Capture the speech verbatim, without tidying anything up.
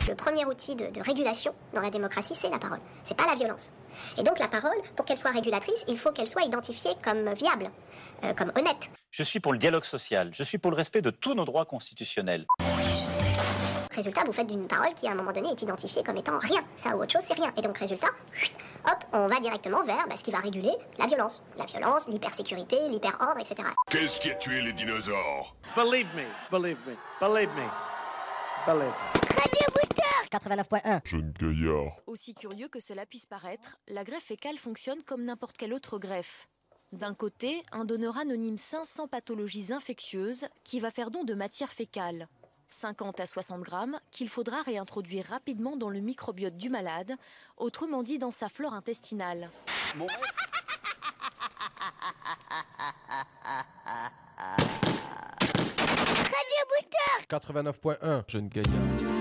Le premier outil de, de régulation dans la démocratie, c'est la parole. C'est pas la violence. Et donc la parole, pour qu'elle soit régulatrice, il faut qu'elle soit identifiée comme viable, euh, comme honnête. Je suis pour le dialogue social. Je suis pour le respect de tous nos droits constitutionnels. Résultat, vous faites d'une parole qui, à un moment donné, est identifiée comme étant rien. Ça ou autre chose, c'est rien. Et donc, résultat, hop, on va directement vers bah, ce qui va réguler la violence. La violence, l'hypersécurité, l'hyperordre, et cetera. Qu'est-ce qui a tué les dinosaures? Believe me, believe me, believe me, believe me. Radio Booster quatre-vingt-neuf point un. Jeune gaillard. Aussi curieux que cela puisse paraître, la greffe fécale fonctionne comme n'importe quelle autre greffe. D'un côté, un donneur anonyme cinq cents pathologies infectieuses qui va faire don de matière fécale. cinquante à soixante grammes qu'il faudra réintroduire rapidement dans le microbiote du malade, autrement dit dans sa flore intestinale. Bon. Radio Booster quatre-vingt-neuf point un. Jeune gaillard.